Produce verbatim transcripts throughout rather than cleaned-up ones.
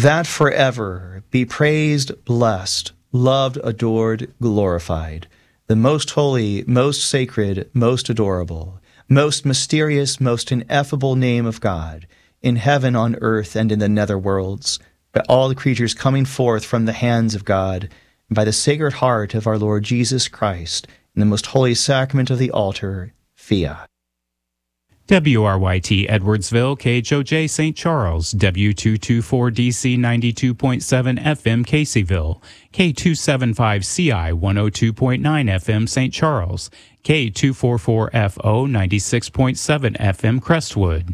that forever be praised, blessed, loved, adored, glorified, the most holy, most sacred, most adorable, most mysterious, most ineffable name of God, in heaven, on earth, and in the nether worlds, by all the creatures coming forth from the hands of God, and by the Sacred Heart of our Lord Jesus Christ, in the most holy sacrament of the altar, fiat. W R Y T Edwardsville, K H O J Saint Charles, W two twenty-four D C ninety-two point seven F M Caseyville, K two seventy-five C I one oh two point nine F M Saint Charles, K two forty-four F O ninety-six point seven F M Crestwood.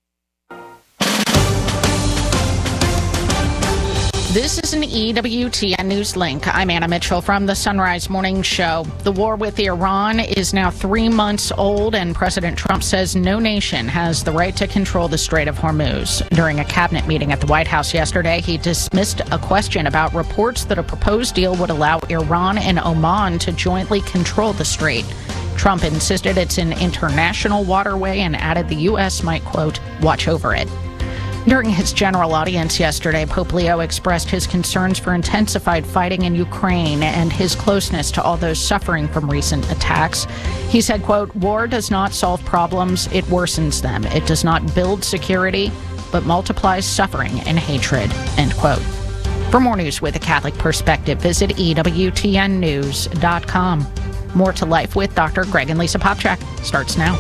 This is an E W T N News Link. I'm Anna Mitchell from the Sunrise Morning Show. The war with Iran is now three months old, and President Trump says no nation has the right to control the Strait of Hormuz. During a cabinet meeting at the White House yesterday, he dismissed a question about reports that a proposed deal would allow Iran and Oman to jointly control the strait. Trump insisted it's an international waterway and added the U S might, quote, watch over it. During his general audience yesterday, Pope Leo expressed his concerns for intensified fighting in Ukraine and his closeness to all those suffering from recent attacks. He said, quote, war does not solve problems, it worsens them. It does not build security, but multiplies suffering and hatred, end quote. For more news with a Catholic perspective, visit E W T N news dot com. More to Life with Doctor Greg and Lisa Popchak starts now.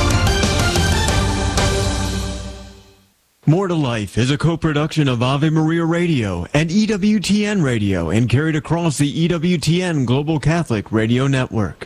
More to Life is a co-production of Ave Maria Radio and E W T N Radio and carried across the E W T N Global Catholic Radio Network.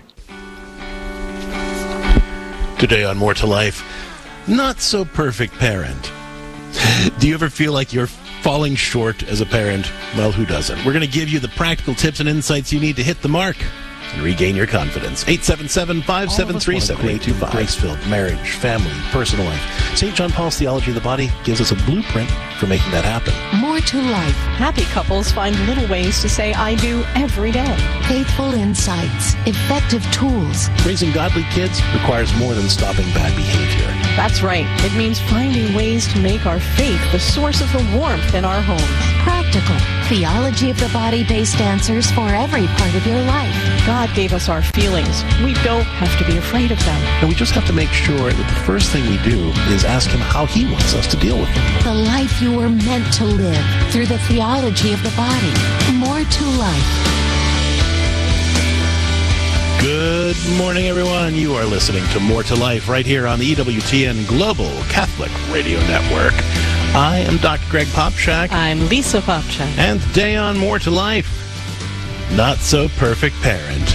Today on More to Life, not so perfect parent. Do you ever feel like you're falling short as a parent? Well, who doesn't? We're going to give you the practical tips and insights you need to hit the mark and regain your confidence. eight seven seven, five seven three, seven eight two five. Grace-filled marriage, family, personal life. Saint John Paul's Theology of the Body gives us a blueprint for making that happen. More to Life. Happy couples find little ways to say I do every day. Faithful insights. Effective tools. Raising godly kids requires more than stopping bad behavior. That's right. It means finding ways to make our faith the source of the warmth in our homes. Practical. Theology of the Body-based answers for every part of your life. God gave us our feelings. We don't have to be afraid of them. And we just have to make sure that the first thing we do is ask Him how He wants us to deal with them. The life you were meant to live through the theology of the body. More to Life. Good morning, everyone. You are listening to More to Life right here on the E W T N Global Catholic Radio Network. I am Doctor Greg Popchak. I'm Lisa Popchak. And today on More to Life, not so perfect parent.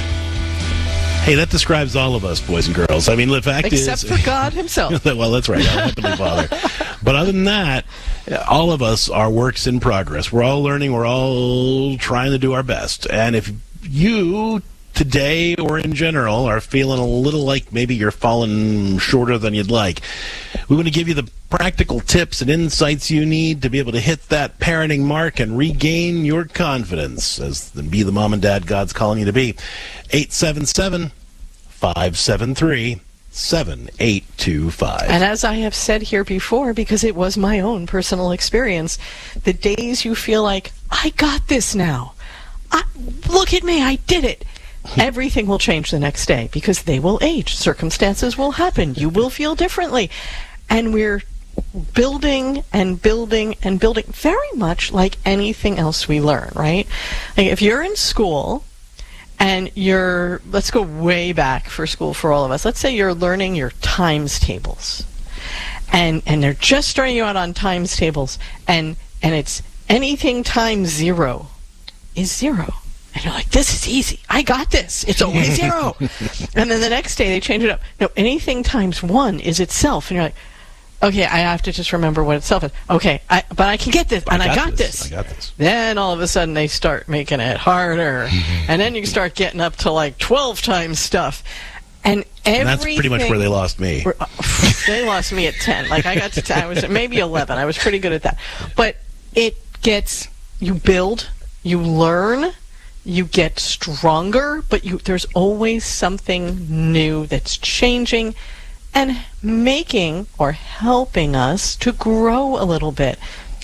Hey, that describes all of us, boys and girls. I mean, the fact Except is... Except for God himself. Well, that's right, our Heavenly Father. But other than that, all of us are works in progress. We're all learning. We're all trying to do our best. And if you... today or in general are feeling a little like maybe you're falling shorter than you'd like, we want to give you the practical tips and insights you need to be able to hit that parenting mark and regain your confidence as the, be the mom and dad God's calling you to be. eight seven seven, five seven three, seven eight two five. And as I have said here before, because it was my own personal experience, the days you feel like, I got this now. I, look at me, I did it. Everything will change the next day because they will age. Circumstances will happen. You will feel differently. And we're building and building and building very much like anything else we learn, right? Like if you're in school and you're, let's go way back for school for all of us. Let's say you're learning your times tables. And and they're just starting you out on times tables. And, and it's anything times zero is zero. And you're like, this is easy. I got this. It's always zero. And then the next day they change it up. No, anything times one is itself. And you're like, okay, I have to just remember what itself is. Okay, I, but I can get this, and I got, I got this. this. I got this. Then all of a sudden they start making it harder. And then you start getting up to like twelve times stuff. And everything... And that's pretty much where they lost me. They lost me at ten. Like I got to ten. I was maybe eleven. I was pretty good at that. But it gets, you build, you learn, you get stronger, but you, there's always something new that's changing and making or helping us to grow a little bit.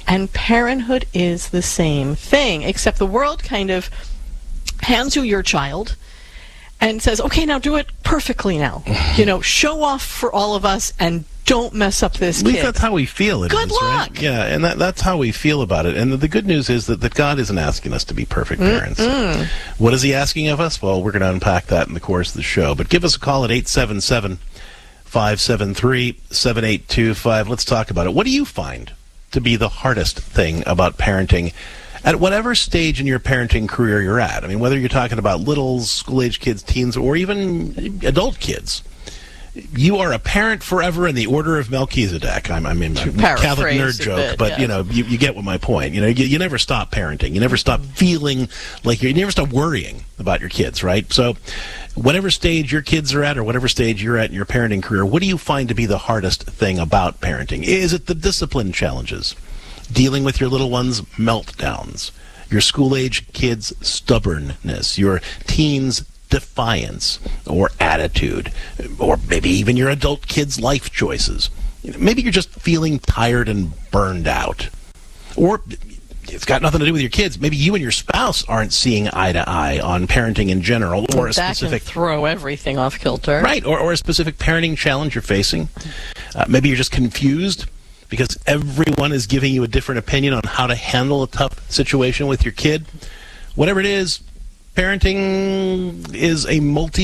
And parenthood is the same thing, except the world kind of hands you your child and says, okay, now do it perfectly now. You know, show off for all of us and don't mess up this At least kid. that's how we feel it Good is, luck. right? Yeah, and that, that's how we feel about it. And the, the good news is that, that God isn't asking us to be perfect parents. Mm-mm. What is he asking of us? Well, we're going to unpack that in the course of the show. But give us a call at eight seven seven, five seven three, seven eight two five. Let's talk about it. What do you find to be the hardest thing about parenting at whatever stage in your parenting career you're at? I mean, whether you're talking about littles, school-age kids, teens, or even adult kids. You are a parent forever in the order of Melchizedek. I'm, I mean, I'm a Catholic nerd joke, bit, but, yeah. you know, you, you get what my point. You know, you, you never stop parenting. You never stop feeling like you're, you never stop worrying about your kids, right? So whatever stage your kids are at or whatever stage you're at in your parenting career, what do you find to be the hardest thing about parenting? Is it the discipline challenges? Dealing with your little ones' meltdowns? Your school-age kids' stubbornness? Your teens' defiance or attitude, or maybe even your adult kids' life choices? Maybe you're just feeling tired and burned out. Or it's got nothing to do with your kids. Maybe you and your spouse aren't seeing eye to eye on parenting in general, or a Back specific and throw everything off kilter. Right, or, or a specific parenting challenge you're facing. Uh, maybe you're just confused because everyone is giving you a different opinion on how to handle a tough situation with your kid. Whatever it is, parenting is a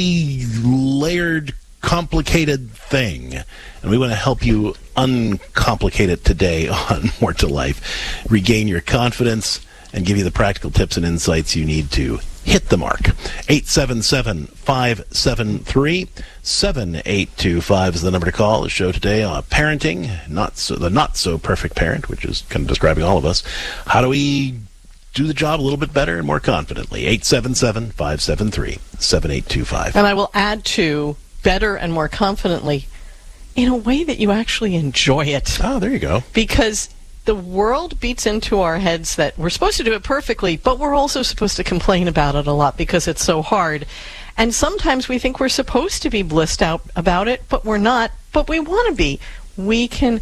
multi-layered, complicated thing, and we want to help you uncomplicate it today on More to Life. Regain your confidence and give you the practical tips and insights you need to hit the mark. eight seven seven, five seven three, seven eight two five is the number to call. The show today on parenting, not so, the not-so-perfect parent, which is kind of describing all of us. How do we do the job a little bit better and more confidently? eight seven seven, five seven three, seven eight two five. And I will add to better and more confidently in a way that you actually enjoy it. Oh, there you go. Because the world beats into our heads that we're supposed to do it perfectly, but we're also supposed to complain about it a lot because it's so hard. And sometimes we think we're supposed to be blissed out about it, but we're not. But we want to be. We can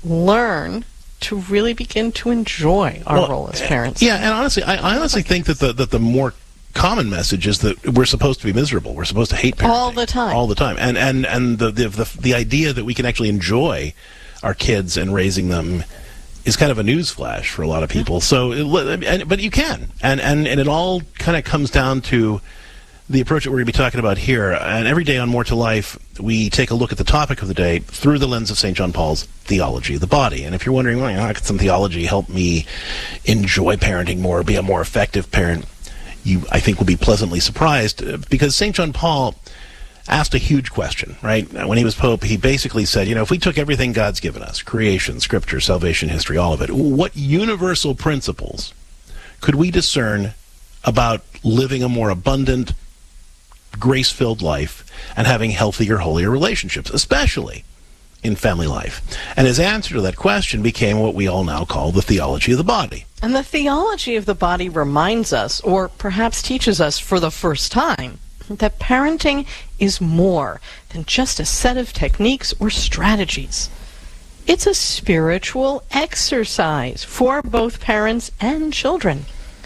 learn to really begin to enjoy our well, role as parents. Yeah, and honestly, I, I honestly think that the that the more common message is that we're supposed to be miserable. We're supposed to hate parenting all the time, all the time, and and and the the the, the idea that we can actually enjoy our kids and raising them is kind of a newsflash for a lot of people. So, it, and, but you can, and and and it all kind of comes down to the approach that we're going to be talking about here. And every day on More to Life, we take a look at the topic of the day through the lens of Saint John Paul's theology of the body. And if you're wondering, well, how could some theology help me enjoy parenting more, be a more effective parent, you, I think, will be pleasantly surprised, because Saint John Paul asked a huge question, right? When he was Pope, he basically said, you know, if we took everything God's given us, creation, scripture, salvation, history, all of it, what universal principles could we discern about living a more abundant, grace-filled life and having healthier, holier relationships, especially in family life? And his answer to that question became what we all now call the theology of the body. And the theology of the body reminds us, or perhaps teaches us for the first time, that parenting is more than just a set of techniques or strategies. It's a spiritual exercise for both parents and children.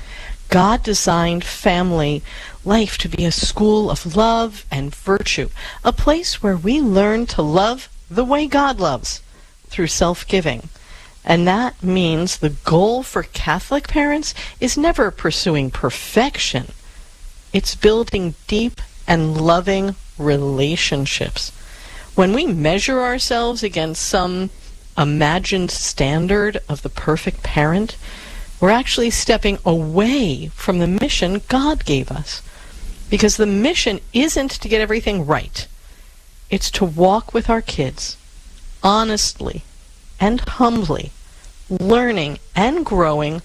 God designed family life to be a school of love and virtue, a place where we learn to love the way God loves, through self-giving. And that means the goal for Catholic parents is never pursuing perfection. It's building deep and loving relationships. When we measure ourselves against some imagined standard of the perfect parent, we're actually stepping away from the mission God gave us. Because the mission isn't to get everything right. It's to walk with our kids, honestly and humbly, learning and growing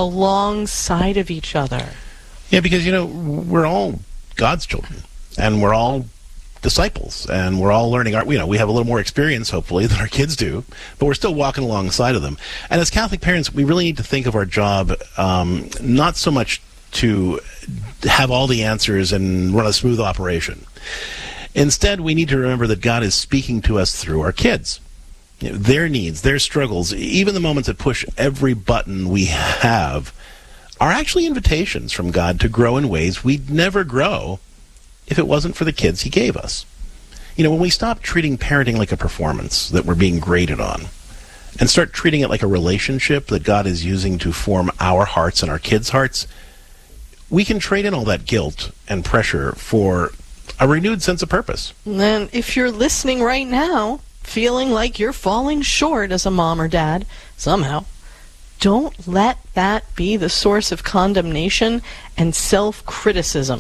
alongside of each other. Yeah, because, you know, we're all God's children, and we're all disciples, and we're all learning. Our, you know, we have a little more experience, hopefully, than our kids do, but we're still walking alongside of them. And as Catholic parents, we really need to think of our job um, not so much to have all the answers and run a smooth operation. Instead, we need to remember that God is speaking to us through our kids. You know, their needs, their struggles, even the moments that push every button we have are actually invitations from God to grow in ways we'd never grow if it wasn't for the kids he gave us. You know, when we stop treating parenting like a performance that we're being graded on and start treating it like a relationship that God is using to form our hearts and our kids' hearts, we can trade in all that guilt and pressure for a renewed sense of purpose. And then if you're listening right now, feeling like you're falling short as a mom or dad, somehow, don't let that be the source of condemnation and self-criticism.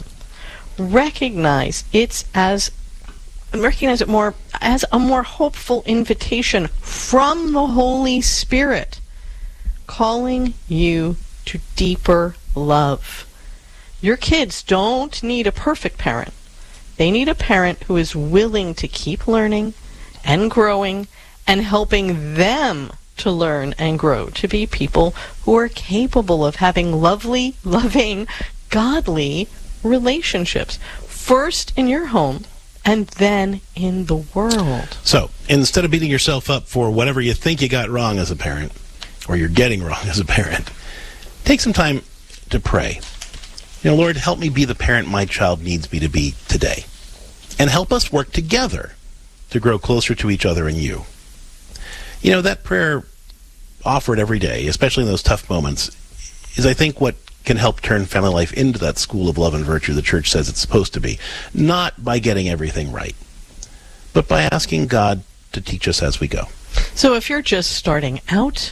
Recognize it's as recognize it more as a more hopeful invitation from the Holy Spirit, calling you to deeper love. Your kids don't need a perfect parent. They need a parent who is willing to keep learning and growing and helping them to learn and grow to be people who are capable of having lovely, loving, godly relationships. First in your home and then in the world. So, instead of beating yourself up for whatever you think you got wrong as a parent, or you're getting wrong as a parent, take some time to pray. You know, Lord, help me be the parent my child needs me to be today. And help us work together to grow closer to each other and you. You know, that prayer offered every day, especially in those tough moments, is, I think, what can help turn family life into that school of love and virtue the church says it's supposed to be. Not by getting everything right, but by asking God to teach us as we go. So if you're just starting out,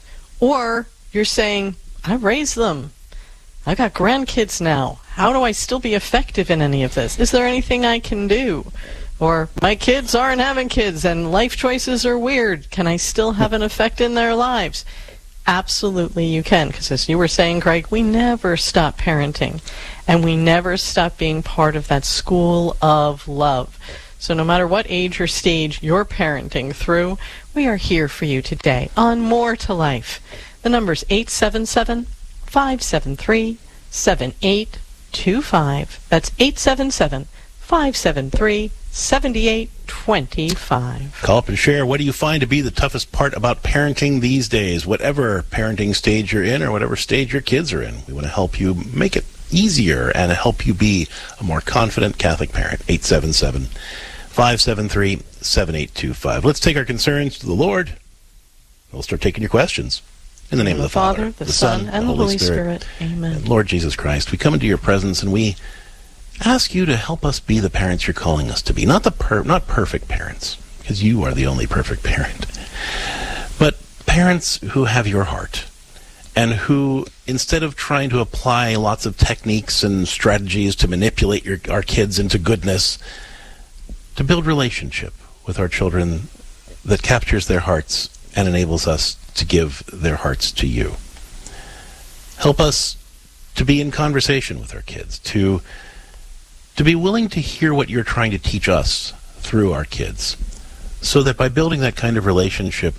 or you're saying, I raised them, I got grandkids now, how do I still be effective in any of this? Is there anything I can do? Or my kids aren't having kids and life choices are weird. Can I still have an effect in their lives? Absolutely you can, because as you were saying, Greg, we never stop parenting, and we never stop being part of that school of love. So no matter what age or stage you're parenting through, we are here for you today on More to Life. The number's eight seven seven, five seven three, seven eight two five. That's eight seven seven, five seven three, seven eight two five. Call up and share. What do you find to be the toughest part about parenting these days? Whatever parenting stage you're in or whatever stage your kids are in, we want to help you make it easier and help you be a more confident Catholic parent. eight seven seven, five seven three, seven eight two five. Let's take our concerns to the Lord. We'll start taking your questions. In the name of the Father, the Son, and the Holy Spirit. Amen. And Lord Jesus Christ, we come into your presence and we ask you to help us be the parents you're calling us to be. Not the per- not perfect parents, because you are the only perfect parent, but parents who have your heart and who, instead of trying to apply lots of techniques and strategies to manipulate your, our kids into goodness, to build relationship with our children that captures their hearts and enables us to give their hearts to you. Help us to be in conversation with our kids, to to be willing to hear what you're trying to teach us through our kids, so that by building that kind of relationship,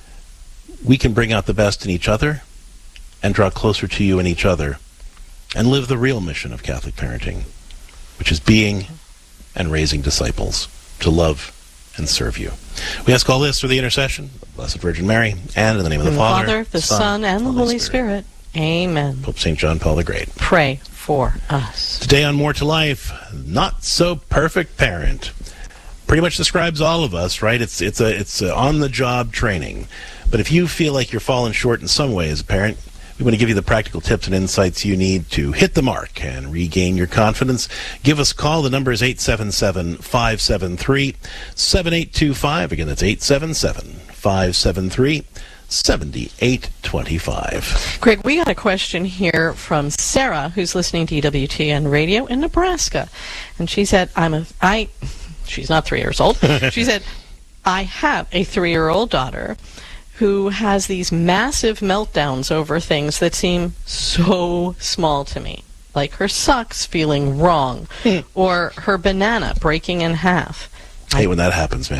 we can bring out the best in each other and draw closer to you and each other and live the real mission of Catholic parenting, which is being and raising disciples to love and serve you. We ask all this through the intercession of the Blessed Virgin Mary, and in the name of the, the Father, Father, the Son, Son and the Holy Spirit. Spirit. Amen. Pope Saint John Paul the Great. Pray for us. Today on More to Life, not so perfect parent. Pretty much describes all of us, right? It's it's a it's a on-the-job training. But if you feel like you're falling short in some way as a parent, we want to give you the practical tips and insights you need to hit the mark and regain your confidence. Give us a call. The number is eight seven seven, five seven three, seven eight two five. Again, that's eight seven seven, five seven three, seven eight two five. Greg, we got a question here from Sarah, who's listening to E W T N Radio in Nebraska. And she said, I'm a, I, she's not three years old. She said, I have a three-year-old daughter who has these massive meltdowns over things that seem so small to me, like her socks feeling wrong or her banana breaking in half. Hey, when that happens, man.